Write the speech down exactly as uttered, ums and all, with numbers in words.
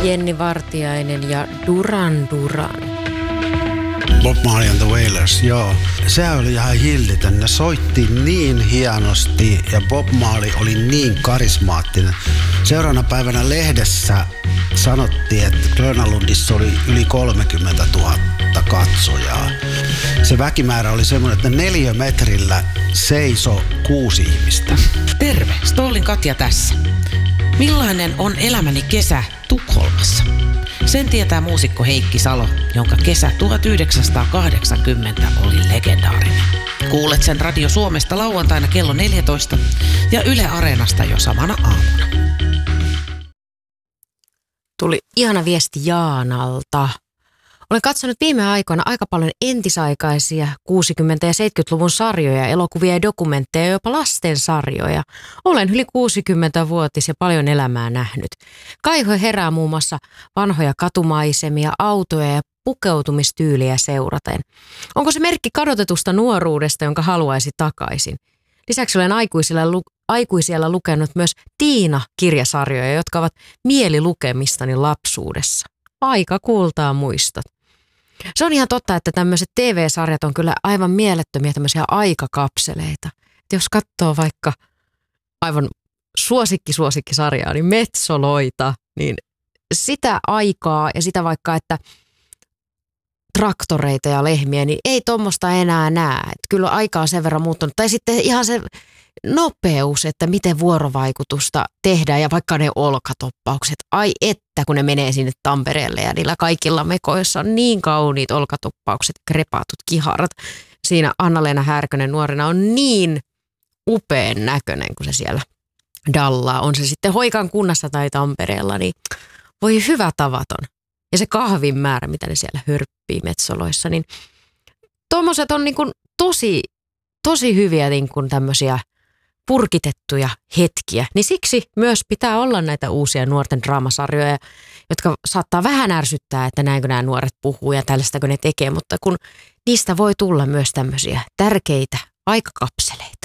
Jenni Vartiainen ja Duran Duran. Bob Marley and the Wailers, joo. Se oli ihan hillitön. Ne soitti niin hienosti ja Bob Marley oli niin karismaattinen. Seuraavana päivänä lehdessä sanottiin, että Grönalundissa oli yli kolmekymmentätuhatta katsojaa. Se väkimäärä oli semmoinen, että neliömetrillä seisoi kuusi ihmistä. Terve, Stollin Katja tässä. Millainen on elämäni kesä Tukholmassa? Sen tietää muusikko Heikki Salo, jonka kesä tuhatyhdeksänsataakahdeksankymmentä oli legendaarinen. Kuulet sen Radio Suomesta lauantaina kello neljätoista ja Yle Areenasta jo samana aamuna. Tuli ihana viesti Jaanalta. Olen katsonut viime aikoina aika paljon entisaikaisia kuusikymmentä- ja seitsemänkymmentäluvun sarjoja, elokuvia ja dokumentteja ja jopa lastensarjoja. Olen yli kuusikymmentävuotis ja paljon elämää nähnyt. Kaiho herää muun muassa vanhoja katumaisemia, autoja ja pukeutumistyyliä seuraten. Onko se merkki kadotetusta nuoruudesta, jonka haluaisi takaisin? Lisäksi olen aikuisilla, lu- aikuisilla lukenut myös Tiina-kirjasarjoja, jotka ovat mielilukemistani lapsuudessa. Aika kultaa muistot. Se on ihan totta, että tämmöiset T V-sarjat on kyllä aivan mielettömiä tämmöisiä aikakapseleita. Et jos katsoo vaikka aivan suosikki-suosikkisarjaa, niin Metsoloita, niin sitä aikaa ja sitä vaikka, että traktoreita ja lehmiä, niin ei tuommoista enää näe. Et kyllä aika on sen verran muuttunut. Tai sitten ihan se nopeus, että miten vuorovaikutusta tehdään ja vaikka ne olkatoppaukset. Ai että, kun ne menee sinne Tampereelle ja niillä kaikilla mekoissa on niin kauniit olkatoppaukset, krepatut kiharat. Siinä Anna-Leena Härkönen nuorena on niin upean näköinen, kun se siellä dallaa. On se sitten Hoikan kunnassa tai Tampereella, niin voi hyvä tavaton. Ja se kahvin määrä, mitä ne siellä hörppii Metsoloissa, niin tuommoiset on niin kuin tosi, tosi hyviä niin kuin tämmöisiä purkitettuja hetkiä. Niin siksi myös pitää olla näitä uusia nuorten draamasarjoja, jotka saattaa vähän ärsyttää, että näinkö nämä nuoret puhuu ja tällaista kun ne tekee, mutta kun niistä voi tulla myös tämmöisiä tärkeitä aikakapseleita.